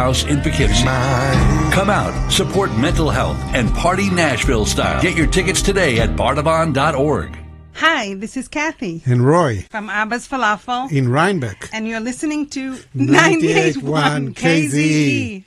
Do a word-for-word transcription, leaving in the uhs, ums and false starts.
House in Poughkeepsie. Come out, support mental health, and party Nashville style. Get your tickets today at bardavon dot org. Hi, this is Kathy. And Roy. From Abba's Falafel. In Rhinebeck. And you're listening to ninety-eight point one K Z E.